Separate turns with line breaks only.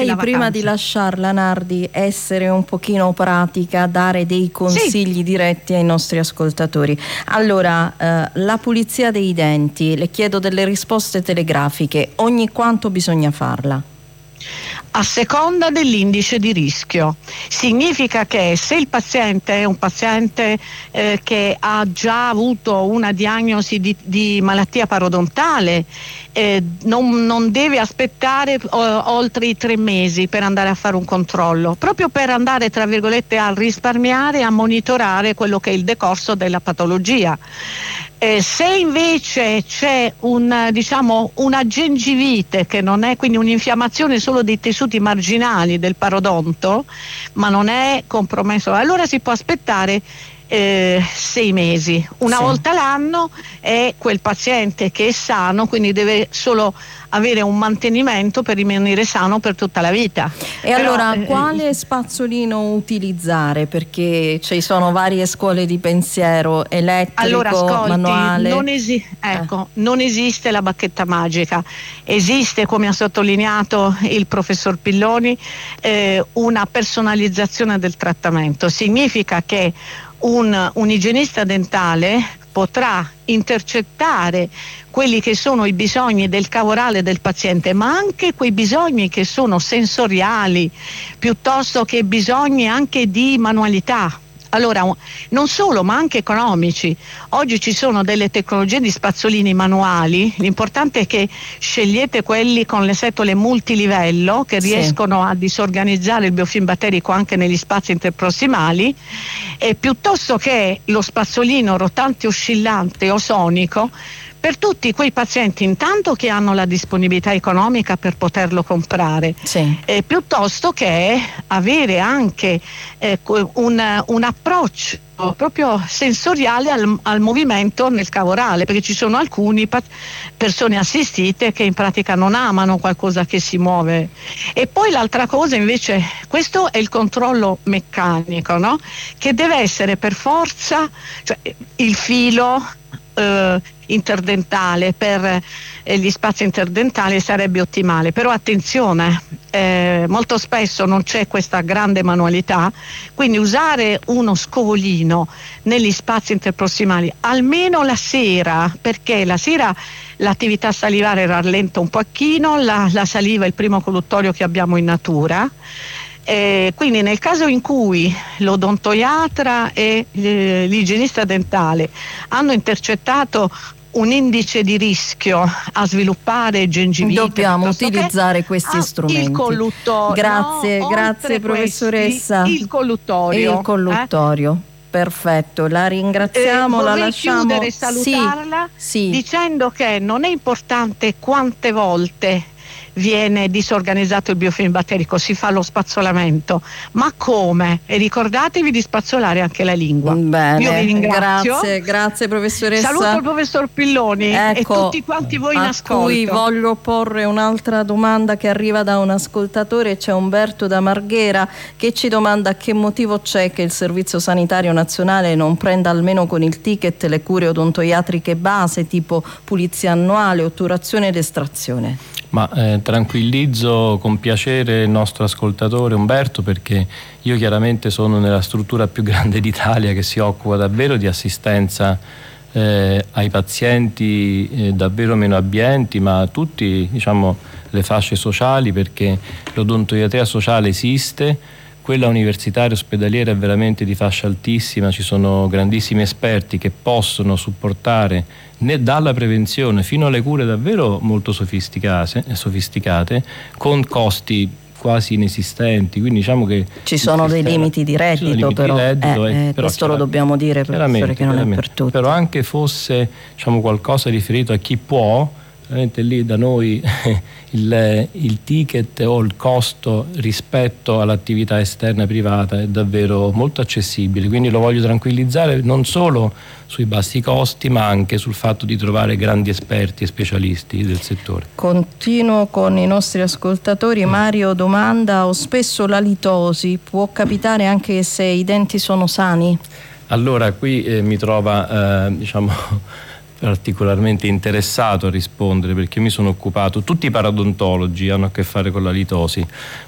vorrei, prima di lasciarla, Nardi, essere un pochino pratica, dare dei consigli diretti ai nostri ascoltatori. Allora, la pulizia dei denti, le chiedo delle risposte telegrafiche. Ogni quanto bisogna farla?
A seconda dell'indice di rischio. Significa che se il paziente è un paziente che ha già avuto una diagnosi di malattia parodontale, non deve aspettare oltre i 3 mesi per andare a fare un controllo, proprio per andare, tra virgolette, a risparmiare e a monitorare quello che è il decorso della patologia. Se invece c'è una gengivite, che non è quindi un'infiammazione solo dei tessuti marginali del parodonto, ma non è compromesso, allora si può aspettare 6 mesi. Una volta l'anno è quel paziente che è sano, quindi deve solo avere un mantenimento per rimanere sano per tutta la vita.
E allora quale spazzolino utilizzare? Perché ci sono varie scuole di pensiero, elettrico,
allora, ascolti,
manuale.
Non esiste la bacchetta magica, esiste, come ha sottolineato il professor Pilloni, una personalizzazione del trattamento. Significa che un igienista dentale potrà intercettare quelli che sono i bisogni del cavorale del paziente, ma anche quei bisogni che sono sensoriali, piuttosto che bisogni anche di manualità. Allora, non solo, ma anche economici. Oggi ci sono delle tecnologie di spazzolini manuali, l'importante è che scegliete quelli con le setole multilivello che riescono a disorganizzare il biofilm batterico anche negli spazi interprossimali, e piuttosto che lo spazzolino rotante oscillante o sonico, per tutti quei pazienti intanto che hanno la disponibilità economica per poterlo comprare, piuttosto che avere anche un approccio proprio sensoriale al movimento nel cavorale, perché ci sono alcune persone assistite che in pratica non amano qualcosa che si muove. E poi l'altra cosa invece, questo è il controllo meccanico, no? Che deve essere per forza, cioè il filo interdentale per gli spazi interdentali sarebbe ottimale, però attenzione, molto spesso non c'è questa grande manualità, quindi usare uno scovolino negli spazi interprossimali almeno la sera, perché la sera l'attività salivare rallenta un pochino, la saliva è il primo colluttorio che abbiamo in natura. Quindi nel caso in cui l'odontoiatra e l'igienista dentale hanno intercettato un indice di rischio a sviluppare gengivite,
dobbiamo utilizzare questi strumenti.
Il colluttorio.
Grazie professoressa.
Il colluttorio.
Perfetto, la ringraziamo, la lasciamo.
Vorrei chiudere e salutarla dicendo che non è importante quante volte viene disorganizzato il biofilm batterico, si fa lo spazzolamento, ma come? E ricordatevi di spazzolare anche la lingua.
Bene,
io vi ringrazio.
Grazie professoressa.
Saluto il professor Pilloni e tutti quanti voi in ascolto.
Qui voglio porre un'altra domanda che arriva da un ascoltatore. C'è Umberto da Marghera che ci domanda a che motivo c'è che il Servizio Sanitario Nazionale non prenda almeno con il ticket le cure odontoiatriche base tipo pulizia annuale, otturazione ed estrazione.
Ma tranquillizzo con piacere il nostro ascoltatore Umberto, perché io chiaramente sono nella struttura più grande d'Italia che si occupa davvero di assistenza ai pazienti davvero meno abbienti, ma a tutti, diciamo, le fasce sociali, perché l'odontoiatria sociale esiste. Quella universitaria ospedaliera è veramente di fascia altissima, ci sono grandissimi esperti che possono supportare dalla prevenzione fino alle cure davvero molto sofisticate con costi quasi inesistenti, quindi diciamo che
ci sono dei limiti di reddito, però questo lo dobbiamo dire, professore, che non è per tutti.
Però anche fosse, diciamo, qualcosa riferito a chi può, veramente lì da noi il ticket o il costo rispetto all'attività esterna privata è davvero molto accessibile, quindi lo voglio tranquillizzare non solo sui bassi costi ma anche sul fatto di trovare grandi esperti e specialisti del settore.
Continuo con i nostri ascoltatori. Mario domanda: ho spesso la litosi, può capitare anche se i denti sono sani?
Allora qui mi trova particolarmente interessato a rispondere, perché mi sono occupato, tutti i parodontologi hanno a che fare con la litosi,